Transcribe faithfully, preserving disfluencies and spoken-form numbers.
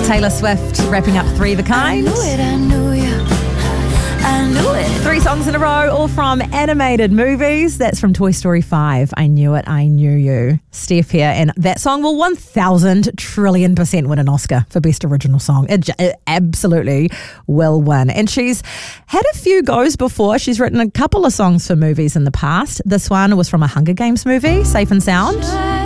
Taylor Swift wrapping up Three of a Kind. I knew it, I knew you. I knew it. Three songs in a row, all from animated movies. That's from Toy Story five. I Knew It, I Knew You. Steph here, and that song will one thousand trillion percent win an Oscar for Best Original Song. It, it absolutely will win. And she's had a few goes before. She's written a couple of songs for movies in the past. This one was from a Hunger Games movie, Safe and Sound.